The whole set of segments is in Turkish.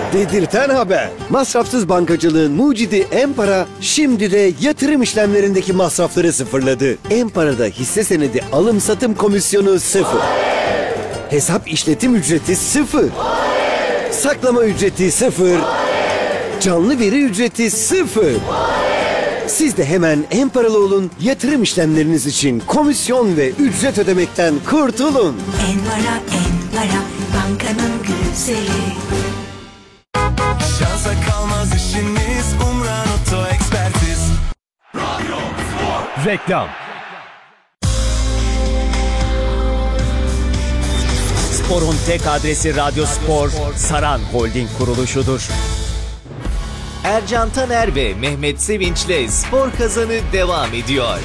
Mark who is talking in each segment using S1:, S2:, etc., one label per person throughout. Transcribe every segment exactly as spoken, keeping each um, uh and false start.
S1: Dedirten haber. Masrafsız bankacılığın mucidi Empara şimdi de yatırım işlemlerindeki masrafları sıfırladı. Empara'da hisse senedi alım satım komisyonu sıfır. Hesap işletim ücreti sıfır. Saklama ücreti sıfır. Canlı veri ücreti sıfır. Siz de hemen Emparalı olun, yatırım işlemleriniz için komisyon ve ücret ödemekten kurtulun.
S2: Enpara, Enpara, bankanın güzeli.
S3: Şansa kalmaz işiniz, Umran Oto Ekspertiz.
S4: Radyo Spor.
S5: Reklam. Spor'un tek adresi Radyo Spor, Saran Holding kuruluşudur.
S6: Ercan Taner ve Mehmet Sevinç'le Spor Kazanı devam ediyor.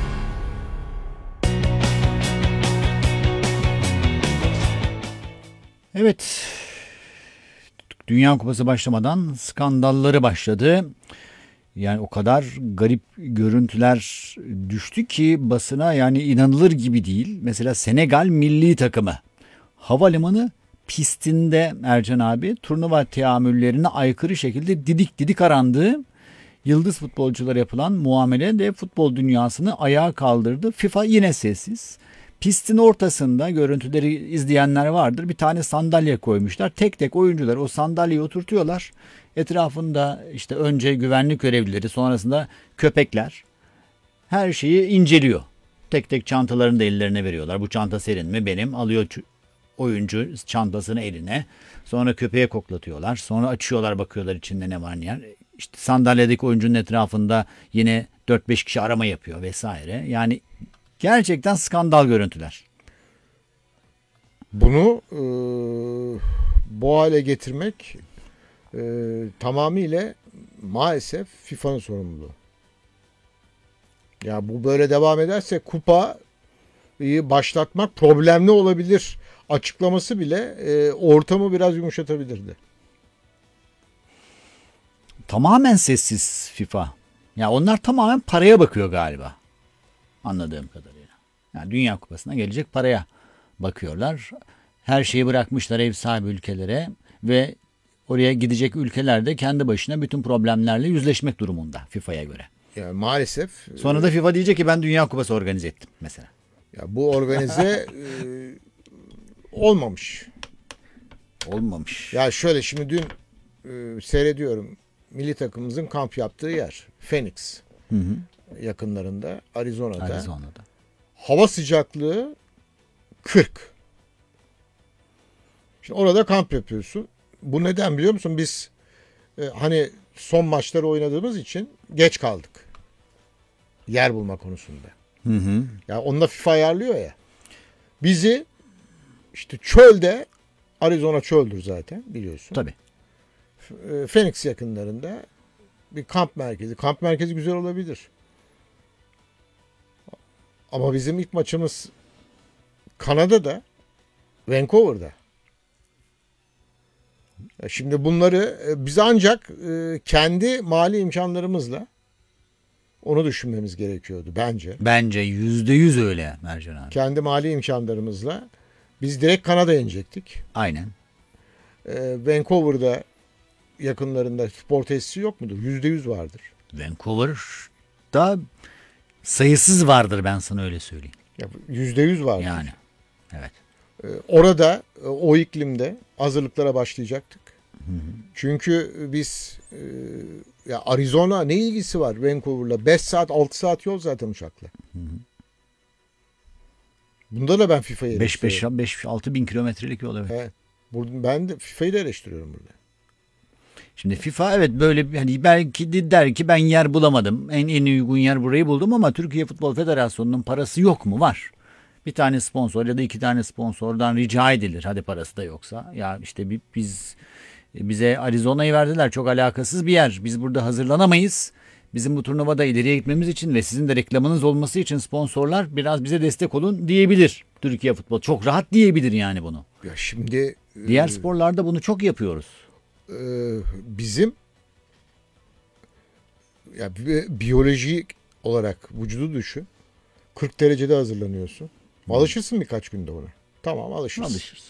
S7: Evet, Dünya Kupası başlamadan skandalları başladı. Yani o kadar garip görüntüler düştü ki basına, yani inanılır gibi değil. Mesela Senegal milli takımı havalimanı pistinde Ercan abi turnuva teamüllerine aykırı şekilde didik didik arandı. Yıldız futbolculara yapılan muamele de futbol dünyasını ayağa kaldırdı. FIFA yine sessiz. Pistin ortasında, görüntüleri izleyenler vardır, bir tane sandalye koymuşlar. Tek tek oyuncular o sandalyeye oturtuyorlar. Etrafında işte önce güvenlik görevlileri, sonrasında köpekler her şeyi inceliyor. Tek tek çantalarını da ellerine veriyorlar. Bu çanta senin mi? Benim. Alıyor oyuncu çantasını eline. Sonra köpeğe koklatıyorlar. Sonra açıyorlar, bakıyorlar içinde ne var ne yer. İşte sandalyedeki oyuncunun etrafında yine dört beş kişi arama yapıyor vesaire. Yani gerçekten skandal görüntüler.
S8: Bunu e, bu hale getirmek e, tamamıyla maalesef FIFA'nın sorumluluğu. Ya bu böyle devam ederse kupayı başlatmak problemli olabilir açıklaması bile e, ortamı biraz yumuşatabilirdi.
S7: Tamamen sessiz FIFA. Ya onlar tamamen paraya bakıyor galiba. Anladığım kadarıyla. Yani Dünya Kupası'na gelecek paraya bakıyorlar. Her şeyi bırakmışlar ev sahibi ülkelere ve oraya gidecek ülkeler de kendi başına bütün problemlerle yüzleşmek durumunda FIFA'ya göre.
S8: Yani maalesef.
S7: Sonra da FIFA diyecek ki ben Dünya Kupası organize ettim mesela.
S8: Ya bu organize e, olmamış.
S7: Olmamış.
S8: Ya şöyle, şimdi dün e, seyrediyorum, milli takımımızın kamp yaptığı yer Phoenix.
S7: Hı hı.
S8: Yakınlarında, Arizona'da.
S7: Arizona'da.
S8: Hava sıcaklığı kırk. Şimdi orada kamp yapıyorsun. Bu neden biliyor musun? Biz e, hani son maçları oynadığımız için geç kaldık. Yer bulma konusunda.
S7: Hı hı.
S8: Ya onu da FIFA ayarlıyor ya. Bizi işte çölde, Arizona çöldür zaten biliyorsun.
S7: Tabii.
S8: E, Phoenix yakınlarında bir kamp merkezi. Kamp merkezi güzel olabilir. Ama bizim ilk maçımız Kanada'da, Vancouver'da. Şimdi bunları biz ancak kendi mali imkanlarımızla onu düşünmemiz gerekiyordu bence.
S7: Bence yüzde yüz öyle Mercan abi.
S8: Kendi mali imkanlarımızla biz direkt Kanada'ya inecektik.
S7: Aynen.
S8: Vancouver'da yakınlarında spor tesisi yok mudur? Yüzde yüz vardır.
S7: Vancouver'da sayısız vardır, ben sana öyle söyleyeyim.
S8: Yüzde yüz vardır.
S7: Yani evet.
S8: Orada o iklimde hazırlıklara başlayacaktık.
S7: Hı hı.
S8: Çünkü biz ya Arizona ne ilgisi var Vancouver'la? beş saat altı saat yol zaten uçakla. Hı hı. Bunda da ben FIFA'yı eleştiriyorum.
S7: beş altı bin kilometrelik yol, evet.
S8: Evet. Burada, ben de FIFA'yı da eleştiriyorum burada.
S7: Şimdi FIFA evet böyle hani belki de der ki ben yer bulamadım. En en uygun yer burayı buldum ama Türkiye Futbol Federasyonu'nun parası yok mu? Var. Bir tane sponsor ya da iki tane sponsordan rica edilir. Hadi parası da yoksa. Ya işte biz bize Arizona'yı verdiler. Çok alakasız bir yer. Biz burada hazırlanamayız. Bizim bu turnuvada ileriye gitmemiz için ve sizin de reklamınız olması için sponsorlar biraz bize destek olun diyebilir. Türkiye Futbol çok rahat diyebilir yani bunu.
S8: Ya şimdi
S7: diğer e, sporlarda bunu çok yapıyoruz.
S8: E, bizim ya biyolojik olarak vücudu düşün. kırk derecede hazırlanıyorsun. Alışırsın birkaç günde ona. Tamam, alışırsın.
S7: Alışırsın.